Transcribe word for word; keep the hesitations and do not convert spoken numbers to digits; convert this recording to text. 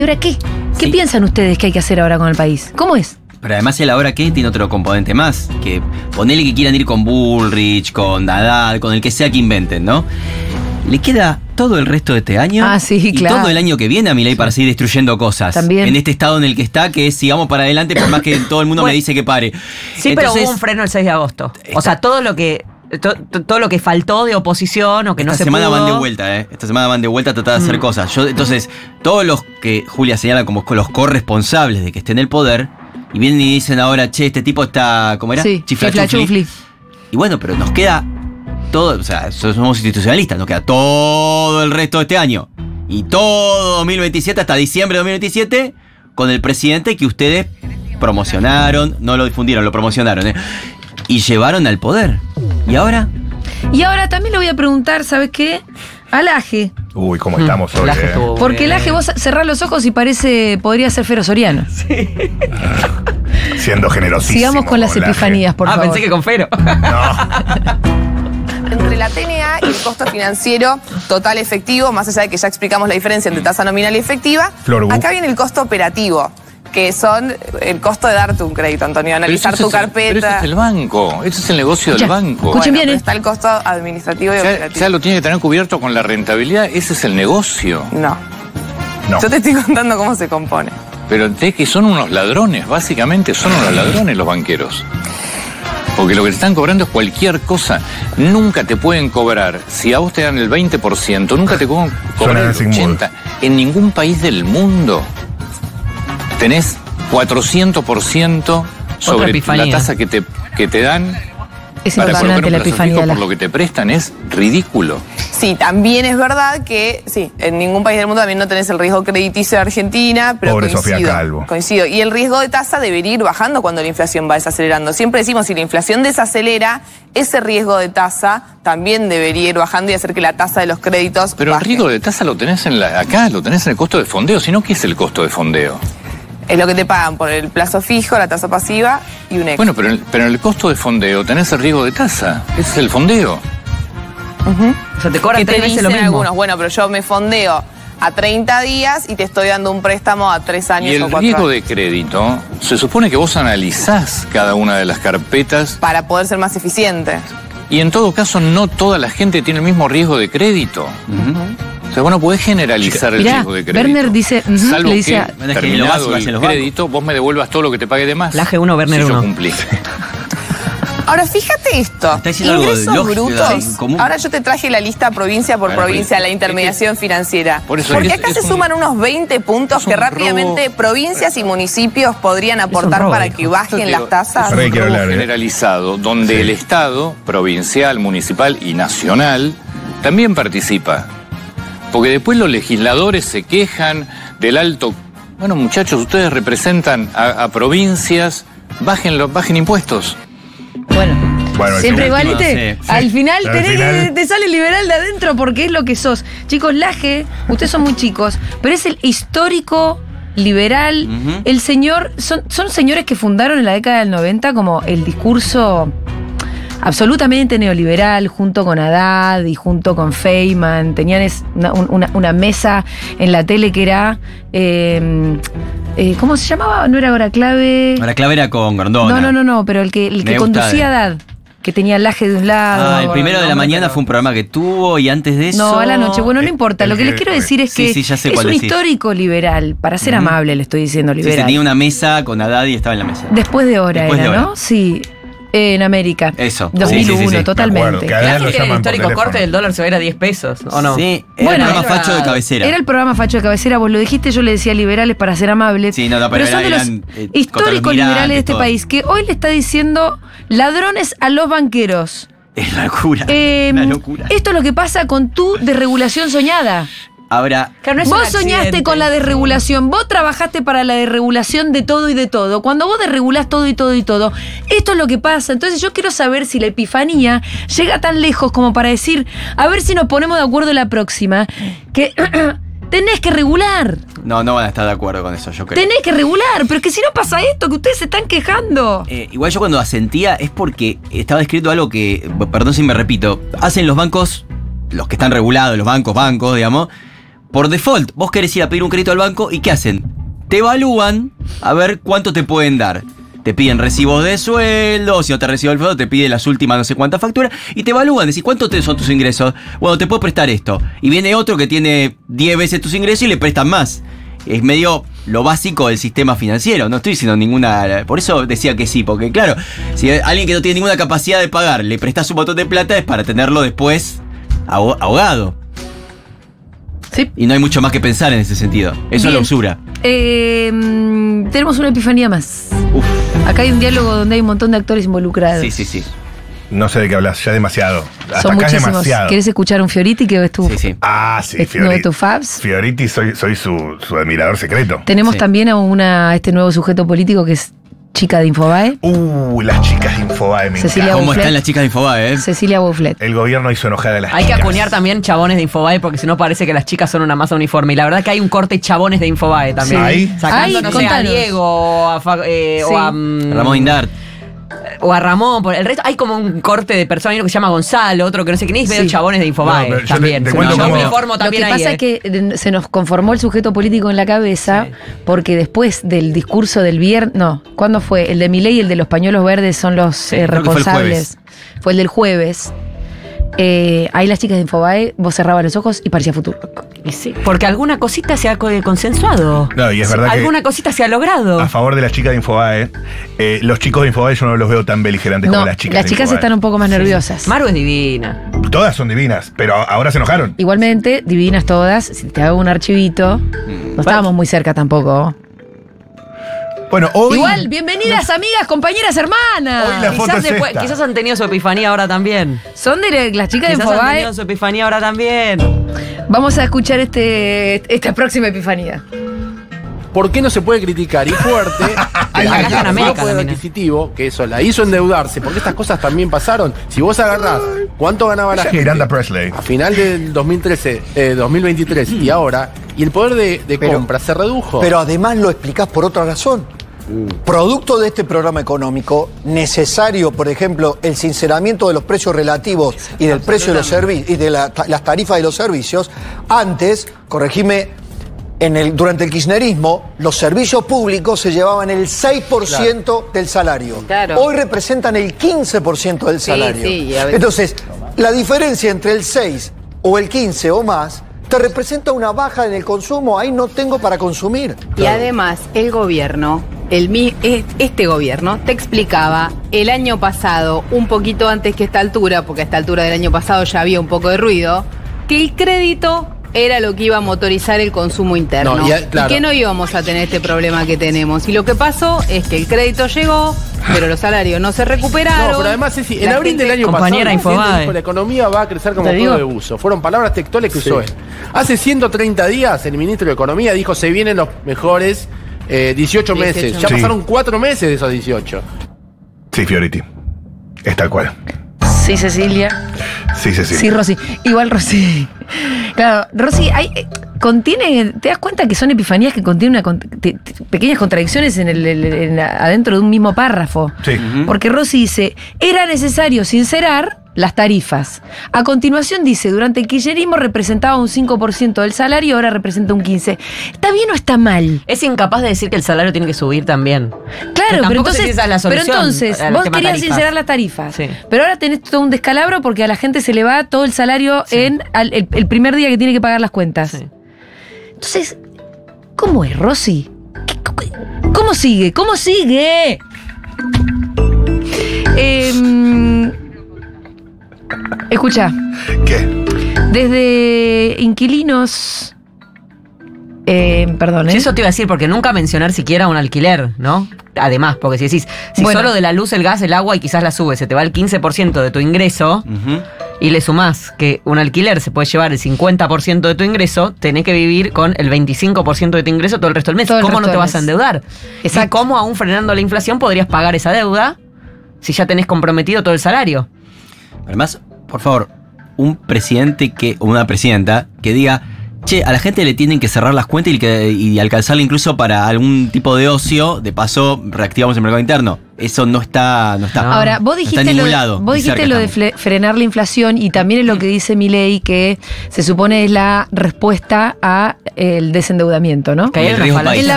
¿Y ahora qué? ¿Qué Sí. piensan ustedes que hay que hacer ahora con el país? ¿Cómo es? Pero además el ahora qué tiene otro componente más, que ponele que quieran ir con Bullrich, con Haddad, con el que sea que inventen, ¿no? Le queda todo el resto de este año Ah, sí, y claro. todo el año que viene a Milei para seguir destruyendo cosas. También. En este estado en el que está, que es sigamos para adelante por más que todo el mundo Bueno, me dice que pare. Sí, pero Entonces, hubo un freno el seis de agosto. O sea, todo lo que to- to- todo lo que faltó de oposición o que no esta se semana pudo. van de vuelta, ¿eh? Esta semana van de vuelta a tratar de hacer Mm. cosas. Yo, entonces, todos los que Julia señala como los corresponsables de que esté en el poder, y vienen y dicen ahora, che, este tipo está, ¿cómo era? Sí, Chiflachufli. chiflachufli. Y bueno, pero nos queda todo, o sea, somos institucionalistas, nos queda todo el resto de este año. Y todo dos mil veintisiete, hasta diciembre de dos mil veintisiete, con el presidente que ustedes promocionaron, no lo difundieron, lo promocionaron, ¿eh? Y llevaron al poder. ¿Y ahora? Y ahora también le voy a preguntar, ¿sabes qué? Al Aje. Uy, cómo estamos hoy. Laje eh. estuvo Porque el bien. Aje, vos cerrás los ojos y parece, podría ser Fero Soriano. Siendo generosísimo. Sigamos con las Laje. epifanías, por ah, favor. pensé que con Fero. Entre la T N A y el costo financiero total efectivo, más allá de que ya explicamos la diferencia entre tasa nominal y efectiva, Flor, bu- acá viene el costo operativo, que son el costo de darte un crédito, Antonio, analizar Pero tu ese es el- carpeta. Pero ese es el banco, ese es el negocio Ya. del banco. Escuchen bien, pero ¿eh? está el costo administrativo y Ya, operativo. ya lo tiene que tener cubierto con la rentabilidad, ese es el negocio. No. No. Yo te estoy contando cómo se compone. Pero es que son unos ladrones, básicamente son unos ladrones los banqueros. Porque lo que te están cobrando es cualquier cosa. Nunca te pueden cobrar, si a vos te dan el veinte por ciento, nunca te pueden cobrar el Dancing Mood. ochenta por ciento. En ningún país del mundo tenés cuatrocientos por ciento sobre la epifanía. tasa que te, que te dan. Es Para colocar impresionante un la plazo epifanía fijo de la por lo que te prestan es ridículo. Sí, también es verdad que, sí, en ningún país del mundo también no tenés el riesgo crediticio de Argentina, pero Pobre coincido, Sofía Calvo. coincido. Y el riesgo de tasa debería ir bajando cuando la inflación va desacelerando. Siempre decimos, si la inflación desacelera, ese riesgo de tasa también debería ir bajando y hacer que la tasa de los créditos Pero el baje. riesgo de tasa lo tenés en la, acá, lo tenés en el costo de fondeo, sino ¿qué es el costo de fondeo? Es lo que te pagan por el plazo fijo, la tasa pasiva y un extra. Bueno, pero, en- pero en el costo de fondeo tenés el riesgo de tasa, ese es el fondeo. O sea, te cobran que te tres veces dicen lo mismo. algunos, bueno, pero yo me fondeo a treinta días y te estoy dando un préstamo a tres años Y el o cuatro riesgo años. de crédito, se supone que vos analizás cada una de las carpetas Para poder ser más eficiente. y en todo caso no toda la gente tiene el mismo riesgo de crédito. O sea, vos no podés generalizar el Mirá, riesgo de crédito. Werner dice, ujú, Salvo le dice que, a- Bueno, es que lo terminado básico hacen el los bancos. crédito, vos me devuelvas todo lo que te pague de más. La G uno, Werner si yo uno. cumplí. Ahora, fíjate esto. Está diciendo algo Ingresos lógico, brutos. sí, común. Ahora yo te traje la lista provincia por Bueno, provincia, pues, la intermediación financiera. por eso Porque es- acá es se un- suman unos veinte puntos es que un rápidamente robo. provincias y municipios podrían aportar robo, para hijo. que bajen Yo las digo, tasas. Es un Rey, quiero robo hablar, ¿eh? generalizado, donde Sí. el Estado, provincial, municipal y nacional, también participa. Porque después los legisladores se quejan del alto... Bueno, muchachos, ustedes representan a, a provincias, bajen, los, bajen impuestos. Bueno, Bueno, el siempre último, igualite. sí, sí. Al final, Al tenés- final- te sale liberal de adentro porque es lo que sos. Chicos, Laje, ustedes son muy chicos, pero es el histórico liberal. Ujú. El señor, son, son señores que fundaron en la década del noventa como el discurso absolutamente neoliberal, junto con Haddad y junto con Feynman. Tenían es- una, una- una mesa en la tele que era. eh, eh, ¿Cómo se llamaba? No era Hora Clave. La clave era con Grondona. No, no, no, no, pero el que, el que Me gusta conducía de- Haddad, que tenía el Laje de un lado. Ah, el primero de la No, mañana pero- fue un programa que tuvo y antes de eso... No, a la noche. Bueno, no Eh, importa. el Lo que les que- quiero decir es Sí, que sí, ya sé es cuál un decís. histórico liberal. Para ser Ujú. amable le estoy diciendo Sí, se liberal. tenía una mesa con Haddad y estaba en la mesa. Después de hora Después de era, hora. ¿no? Sí. En América. Eso. dos Sí, mil uno, sí, sí, sí. Me totalmente. acuerdo, que a La Haddad gente lo tiene el llaman por histórico teléfono. corte del dólar se va a ir a diez pesos, ¿o no? Sí, era Bueno, el programa era- facho de cabecera. Era el programa facho de cabecera, vos lo dijiste, yo le decía liberales para ser amables. Sí, no, no, pero son era- de los eran, eh, contra los históricos migrantes, liberales de este todo. país, que hoy le está diciendo ladrones a los banqueros. Es una locura. Eh, una locura. Esto es lo que pasa con tu desregulación soñada. Ahora, Claro, no es Vos un soñaste accidente. con la desregulación, vos trabajaste para la desregulación de todo y de todo. Cuando vos desregulás todo y todo y todo, esto es lo que pasa. Entonces yo quiero saber si la epifanía llega tan lejos como para decir, a ver si nos ponemos de acuerdo la próxima, que tenés que regular, no, no van a estar de acuerdo con eso, yo creo. tenés que regular, pero es que si no pasa esto, que ustedes se están quejando. Eh, igual yo cuando asentía es porque estaba escrito algo que, perdón si me repito, hacen los bancos, los que están regulados, los bancos, bancos, digamos, por default, vos querés ir a pedir un crédito al banco y ¿qué hacen? Te evalúan a ver cuánto te pueden dar. Te piden recibos de sueldo, si no te recibo el sueldo, te piden las últimas no sé cuántas facturas y te evalúan, decís, ¿cuánto te son tus ingresos? Bueno, te puedo prestar esto. Y viene otro que tiene diez veces tus ingresos y le prestan más. Es medio lo básico del sistema financiero. No estoy diciendo ninguna... Por eso decía que sí, porque claro, si alguien que no tiene ninguna capacidad de pagar le prestas un montón de plata es para tenerlo después ahogado. Sí. Y no hay mucho más que pensar en ese sentido. Eso Bien. es la usura. Eh, tenemos una epifanía más. Uf. Acá hay un diálogo donde hay un montón de actores involucrados. Sí, sí, sí. No sé de qué hablas, ya demasiado. Hasta Son acá es muchísimos. demasiado. ¿Quieres escuchar un Fioriti que es tu, Sí, sí. Ah, sí, es uno de Fioriti. tus faves? Fioriti, soy, soy su, su admirador secreto. Tenemos Sí. también a una, este nuevo sujeto político que es chica de Infobae, Uh, las chicas de Infobae me Cecilia encantan. ¿Cómo Bufflet. están las chicas de Infobae, eh? Cecilia Bufflet. El gobierno hizo enojar a las Hay que chicas. acuñar también chabones de Infobae porque si no parece que las chicas son una masa uniforme. Y la verdad que hay un corte chabones de Infobae también. Sí. ¿Ahí? Sacando, Ay, no sé, a contanos. Diego o a, Fa- eh, Sí. o a, mm, Ramón Indart. o a Ramón. Por el resto hay como un corte de personas. Hay uno que se llama Gonzalo, otro que no sé quién es, medio Sí. chabones de Infobae No, pero yo te- también. te Sí, cuento yo cómo- me informo Lo también que ahí, pasa eh. es que eh, se nos conformó el sujeto político en la cabeza Sí. porque después del discurso del viernes, no, ¿cuándo fue? El de Milei y el de los pañuelos verdes son los eh, creo que fue el responsables. Fue el del jueves. Eh, ahí las chicas de Infobae, vos cerrabas los ojos y parecía futuro. Y sí, porque alguna cosita se ha co- consensuado. No, y es Sí, verdad que- alguna cosita se ha logrado. A favor de las chicas de Infobae, eh, los chicos de Infobae yo no los veo tan beligerantes No, como las chicas las de chicas Infobae. están un poco más nerviosas. Maru es divina. Todas son divinas, pero ahora se enojaron. Igualmente, divinas todas. Si te hago un archivito, no estábamos muy cerca tampoco. Bueno, hoy... Igual, bienvenidas amigas, compañeras, hermanas. Hoy la foto Quizás, es después- esta. quizás han tenido su epifanía ahora también. Son de las chicas de Quizás han Infobae. tenido su epifanía ahora también. Vamos a escuchar este, esta próxima epifanía. ¿Por qué no se puede criticar? Y fuerte, Acá la está en América poder también, ¿eh? adquisitivo, que eso la hizo endeudarse, porque estas cosas también pasaron. Si vos agarrás cuánto ganaba la Ella es gente Miranda Presley. a final del dos mil trece, eh, dos mil veintitrés y ahora, y el poder de, de Pero- compra se redujo. Pero además lo explicás por otra razón. Producto de este programa económico, necesario, por ejemplo, el sinceramiento de los precios relativos y del precio de los servicios y de la- ta- las tarifas de los servicios, antes, corregime, en el, durante el kirchnerismo, los servicios públicos se llevaban el seis por ciento del salario. Claro. Hoy representan el quince por ciento del Sí, salario. sí, y a veces- Entonces, la diferencia entre el seis o el quince o más te representa una baja en el consumo. Ahí no tengo para consumir. Y además, el gobierno, el, mi- es- este gobierno, te explicaba el año pasado, un poquito antes que esta altura, porque a esta altura del año pasado ya había un poco de ruido, que el crédito era lo que iba a motorizar el consumo interno. No, y a- claro. Y que no íbamos a tener este problema que tenemos. Y lo que pasó es que el crédito llegó, pero los salarios no se recuperaron. No, pero además, Ceci, en La abril gente- del año Compañera pasado, el presidente Infobae. dijo, la economía va a crecer como ¿Te digo? todo de uso. Fueron palabras textuales que usó él. Hace ciento treinta días, el ministro de Economía dijo, se vienen los mejores eh, dieciocho meses. dieciocho Ya Sí. pasaron cuatro meses de esos dieciocho. Sí, Fioriti. Es tal cual. Sí, Cecilia. Sí, sí, sí. Sí, Rosy. Igual Rosy. Claro, Rosy, hay, eh, contiene, ¿te das cuenta que son epifanías que contienen una, con- te- te- pequeñas contradicciones en el, el- en la- adentro de un mismo párrafo? Sí. Porque Rosy dice, era necesario sincerar las tarifas. A continuación dice, durante el kirchnerismo representaba un cinco por ciento del salario, ahora representa un quince por ciento. ¿Está bien o está mal? Es incapaz de decir que el salario tiene que subir también. Claro, Que pero tampoco sé entonces, si esa es la pero solución entonces al vos tema querías tarifas. sincerar las tarifas, Sí. pero ahora tenés todo un descalabro porque a la gente se le va todo el salario en al- el, el primer día que tiene que pagar las cuentas. Sí. Entonces, ¿cómo es, Rosy? ¿Qué- ¿Cómo, cómo sigue? ¿Cómo sigue? Em, escucha, ¿Qué? desde inquilinos... eh, perdón, ¿eh? Sí, eso te iba a decir, porque nunca mencionar siquiera un alquiler, ¿no? Además, porque si decís, si Bueno. solo de la luz, el gas, el agua y quizás la sube, se te va el quince por ciento de tu ingreso Ujú. y le sumás que un alquiler se puede llevar el cincuenta por ciento de tu ingreso, tenés que vivir con el veinticinco por ciento de tu ingreso todo el resto del mes. Todo el ¿Cómo resto no te del vas a mes. endeudar? Exacto. ¿Y cómo aún frenando la inflación podrías pagar esa deuda si ya tenés comprometido todo el salario? Además, por favor, un presidente que, o una presidenta que diga, che, a la gente le tienen que cerrar las cuentas y, que, y alcanzarle incluso para algún tipo de ocio, de paso reactivamos el mercado interno. Eso no está, no está. No. Ahora, vos No está dijiste, en lo, ningún de- lado, vos ni dijiste cerca lo de estamos. fle- frenar la inflación y también es lo que dice Milei, que se supone es la respuesta a el desendeudamiento, ¿no? Que hay El una riesgo falacia. país. En la